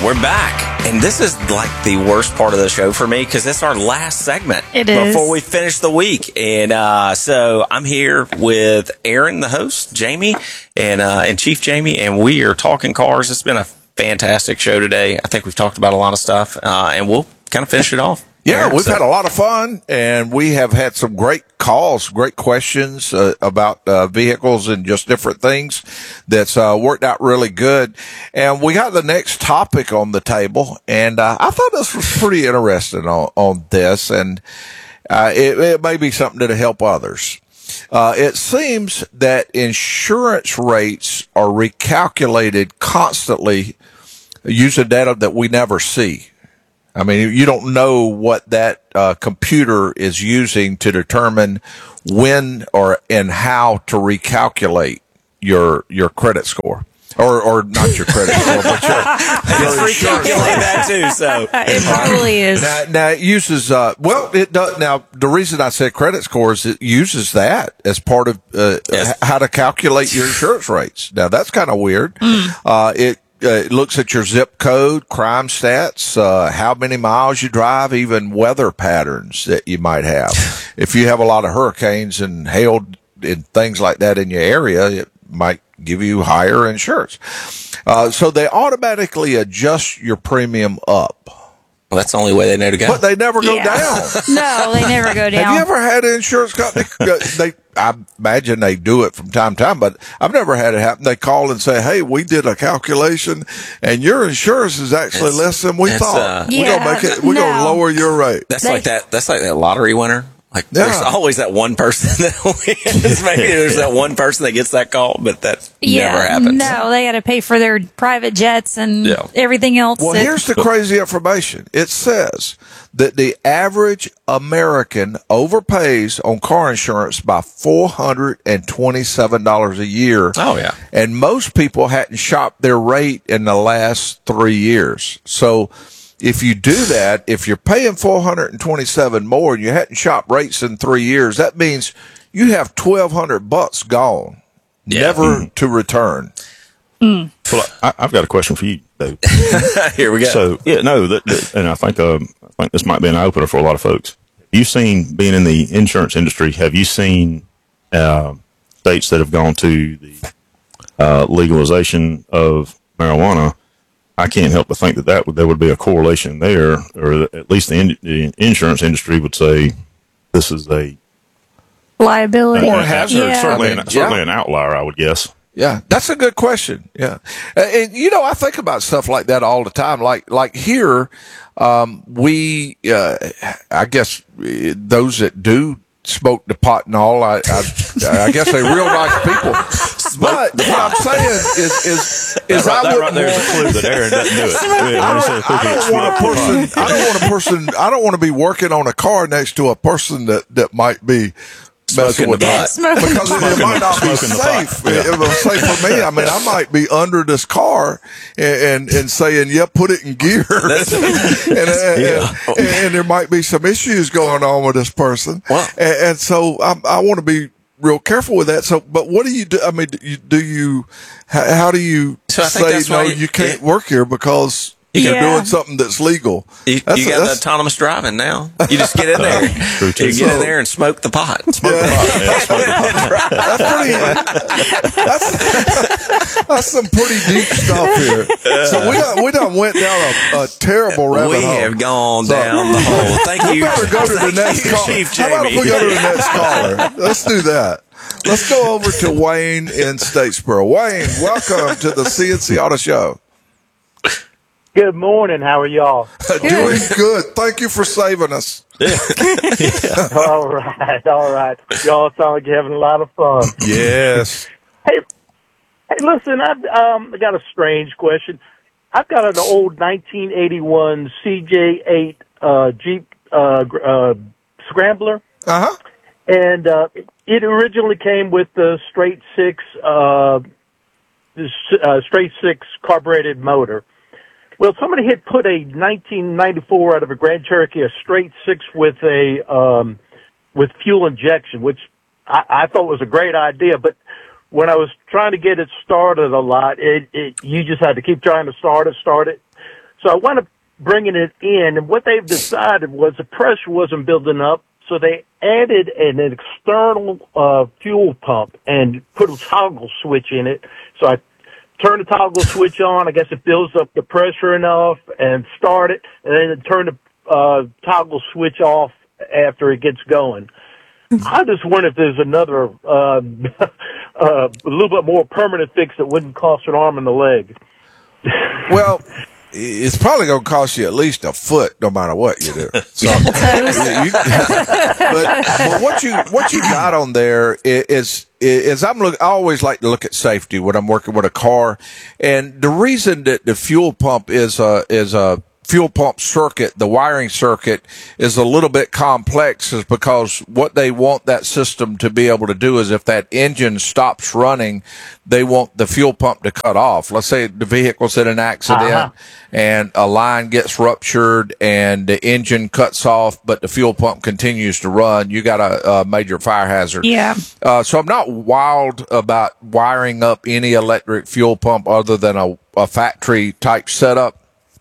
We're back. And this is like the worst part of the show for me because it's our last segment before we finish the week. And so I'm here with Aaron, the host, Jamie, and Chief Jamie, and we are talking cars. It's been a fantastic show today. I think we've talked about a lot of stuff, and we'll kind of finish it off. Yeah, Aaron, we've had a lot of fun, and we have had some great calls, great questions about vehicles and just different things that's worked out really good. And we got the next topic on the table, and I thought this was pretty interesting on this, and it may be something that'll help others. It seems that insurance rates are recalculated constantly using data that we never see. I mean, you don't know what that computer is using to determine when and how to recalculate your credit score. Or not your credit score, but your recalculate that too. So it probably is. Now it uses it does. Now the reason I said credit score is it uses that as part of how to calculate your insurance rates. Now that's kind of weird. It looks at your zip code, crime stats, how many miles you drive, even weather patterns that you might have. If you have a lot of hurricanes and hail and things like that in your area, it might give you higher insurance. So they automatically adjust your premium up. Well, that's the only way they know to go. But they never go down. No, they never go down. Have you ever had an insurance company? I imagine they do it from time to time, but I've never had it happen. They call and say, "Hey, we did a calculation, and your insurance is actually less than we thought. We're gonna make it. We're gonna lower your rate." That's like that lottery winner. Like, there's always that one person that wins. Maybe there's that one person that gets that call, but that never happens. No, they got to pay for their private jets and everything else. Well, here's the crazy information. It says that the average American overpays on car insurance by $427 a year. Oh, yeah. And most people hadn't shopped their rate in the last 3 years. So if you do that, if you're paying $427 more and you hadn't shopped rates in 3 years, that means you have $1,200 gone, never to return. Well, I've got a question for you, Dave. Here we go. So, and I think this might be an opener for a lot of folks. You've seen, being in the insurance industry, have you seen states that have gone to the legalization of marijuana? I can't help but think that there would be a correlation there, or at least the insurance industry would say this is a liability or hazard. Certainly an outlier, I would guess. Yeah, that's a good question. Yeah. And, I think about stuff like that all the time. Like here, we, I guess those that do smoke the pot and all, I guess they're real nice people. But what I'm saying is that right there is a clue that Aaron doesn't do it. I don't want to be working on a car next to a person that might be messing with that, because it might not be safe. It was safe for me. I mean, I might be under this car and saying, put it in gear. And there might be some issues going on with this person. Wow. And so I want to be real careful with that. So, but what do you do? I mean, how do you say, no, you can't work here because you're doing something that's legal? You got the autonomous driving now. You just get in there. You get in there and smoke the pot. That's some pretty deep stuff here. So we done went down a terrible rabbit hole. We have gone down the hole. Thank you. We better go to the next caller. Chief Jamie. How about if we go to the next caller? Let's do that. Let's go over to Wayne in Statesboro. Wayne, welcome to the CNC Auto Show. Good morning. How are y'all? Doing good. Thank you for saving us. All right. Y'all sound like you're having a lot of fun. Yes. Hey, listen, I got a strange question. I've got an old 1981 CJ8 Jeep Scrambler. Uh-huh. And it originally came with the straight six carbureted motor. Well, somebody had put a 1994 out of a Grand Cherokee, a straight six with fuel injection, which I thought was a great idea. But when I was trying to get it started a lot, you just had to keep trying to start it. So I wound up bringing it in, and what they've decided was the pressure wasn't building up, so they added an external fuel pump and put a toggle switch in it. So I turn the toggle switch on. I guess it builds up the pressure enough and start it, and then turn the toggle switch off after it gets going. I just wonder if there's another a little bit more permanent fix that wouldn't cost an arm and a leg. Well, it's probably going to cost you at least a foot, no matter what you do. So, but what you got on there is I always like to look at safety when I'm working with a car, and the reason that the fuel pump is a fuel pump circuit, the wiring circuit is a little bit complex, is because what they want that system to be able to do is if that engine stops running, they want the fuel pump to cut off. Let's say the vehicle's in an accident and a line gets ruptured and the engine cuts off, but the fuel pump continues to run. You got a major fire hazard. Yeah. So I'm not wild about wiring up any electric fuel pump other than a factory type setup.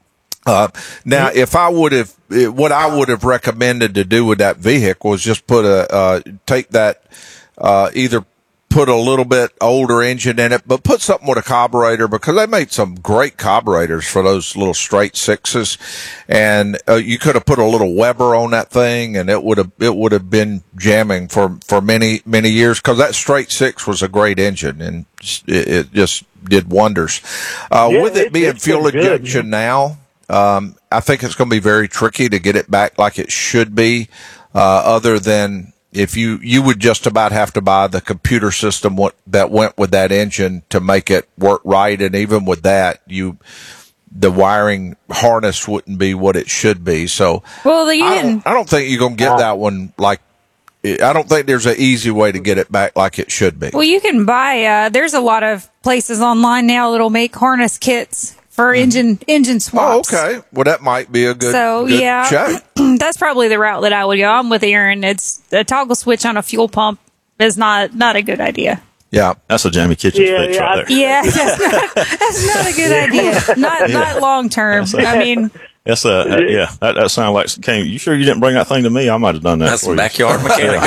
Now, if I would have, what I would have recommended to do with that vehicle is just put take that, either put a little bit older engine in it, but put something with a carburetor, because they made some great carburetors for those little straight sixes. And, you could have put a little Weber on that thing and it would have been jamming for many, many years, because that straight six was a great engine and it just did wonders. With it being fuel injection now, I think it's going to be very tricky to get it back like it should be, other than if you would just about have to buy the computer system that went with that engine to make it work right. And even with that, the wiring harness wouldn't be what it should be. So, well, I don't think you're going to get that one like, I don't think there's an easy way to get it back like it should be. Well, you can buy, there's a lot of places online now that'll make harness kits for engine swaps. Oh, okay. Well, that might be a good check. That's probably the route that I would go. I'm with Aaron. It's a toggle switch on a fuel pump is not a good idea. Yeah, that's a Jamie Kitchens fix right there. Yeah, that's not a good idea. Not long term. I mean, that's that sounds like came. You sure you didn't bring that thing to me? I might have done that. That's for backyard mechanic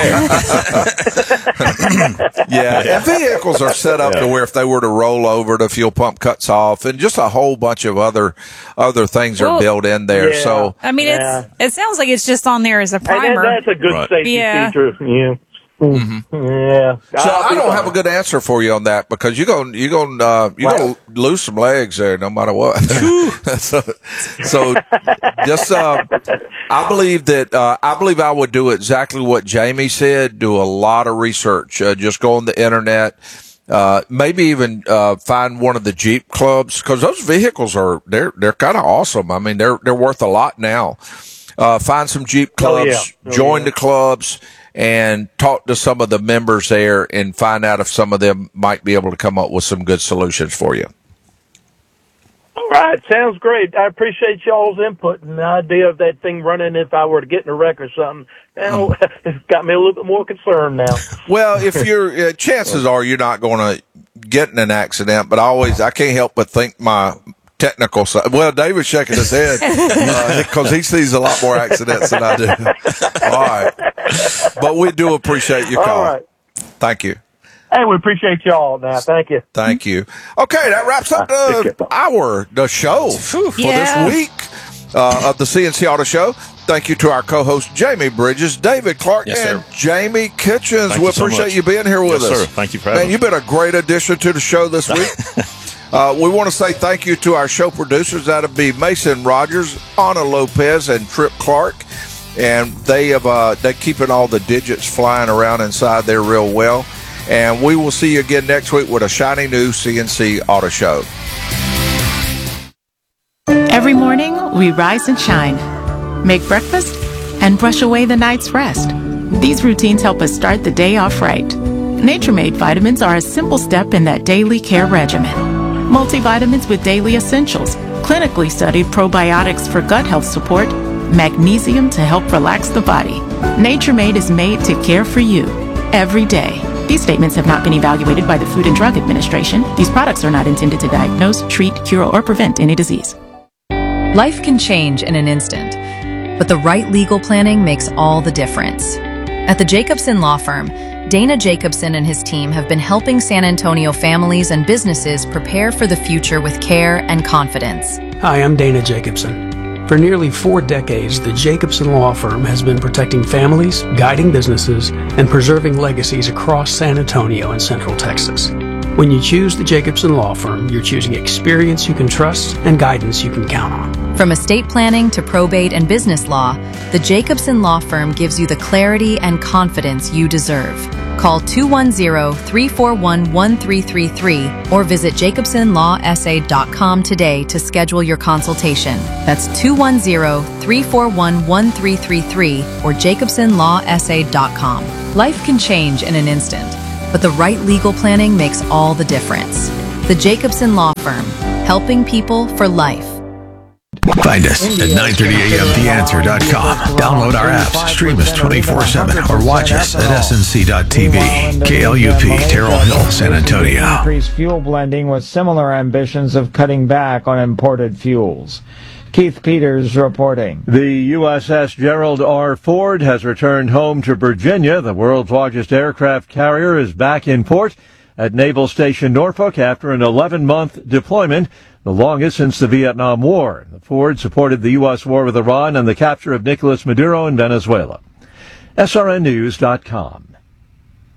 there. Yeah, and vehicles are set up to where if they were to roll over, the fuel pump cuts off, and just a whole bunch of other things are built in there. Yeah. So I mean, it sounds like it's just on there as a primer. That's a good safety feature. Yeah. Mm-hmm. Yeah. So I don't have a good answer for you on that, because you're gonna lose some legs there no matter what. so just I believe I would do exactly what Jamie said. Do a lot of research. Just go on the internet. Maybe even find one of the Jeep clubs, because those vehicles they're kind of awesome. I mean, they're worth a lot now. Find some Jeep clubs, join the clubs, and talk to some of the members there and find out if some of them might be able to come up with some good solutions for you. All right. Sounds great. I appreciate y'all's input and the idea of that thing running if I were to get in a wreck or something. Now, it's got me a little bit more concerned now. Well, if you're, chances are you're not going to get in an accident, but I can't help but think my technical side. Well, David's shaking his head because he sees a lot more accidents than I do. All right. But we do appreciate your call. All right. Thank you. Hey, we appreciate y'all now. Thank you. Thank you. Okay, that wraps up the show for this week of the CNC Auto Show. Thank you to our co-host, Jamie Bridges, David Clark, and Jamie Kitchens. We appreciate you being here with us. Sir. Thank you for having me. You've been a great addition to the show this week. We want to say thank you to our show producers. That'll be Mason Rogers, Anna Lopez, and Trip Clark. And they're keeping all the digits flying around inside there real well. And we will see you again next week with a shiny new CNC Auto Show. Every morning, we rise and shine, make breakfast, and brush away the night's rest. These routines help us start the day off right. Nature-Made vitamins are a simple step in that daily care regimen. Multivitamins with daily essentials, clinically studied probiotics for gut health support, magnesium to help relax the body. Nature-Made is made to care for you every day. These statements have not been evaluated by the Food and Drug Administration. These products are not intended to diagnose, treat, cure, or prevent any disease. Life can change in an instant, but the right legal planning makes all the difference. At the Jacobson Law Firm, Dana Jacobson and his team have been helping San Antonio families and businesses prepare for the future with care and confidence. Hi, I'm Dana Jacobson. For nearly 4 decades, the Jacobson Law Firm has been protecting families, guiding businesses, and preserving legacies across San Antonio and Central Texas. When you choose the Jacobson Law Firm, you're choosing experience you can trust and guidance you can count on. From estate planning to probate and business law, the Jacobson Law Firm gives you the clarity and confidence you deserve. Call 210-341-1333 or visit jacobsonlawsa.com today to schedule your consultation. That's 210-341-1333 or jacobsonlawsa.com. Life can change in an instant, but the right legal planning makes all the difference. The Jacobson Law Firm, helping people for life. Find us at 930amtheanswer.com. Download our apps, stream us 24/7, or watch us at snc.tv. KLUP, Terrell Hill, San Antonio. Increased fuel blending with similar ambitions of cutting back on imported fuels. Keith Peters reporting. The USS Gerald R. Ford has returned home to Virginia. The world's largest aircraft carrier is back in port at Naval Station Norfolk after an 11-month deployment, the longest since the Vietnam War. The Ford supported the U.S. war with Iran and the capture of Nicolas Maduro in Venezuela. SRNnews.com.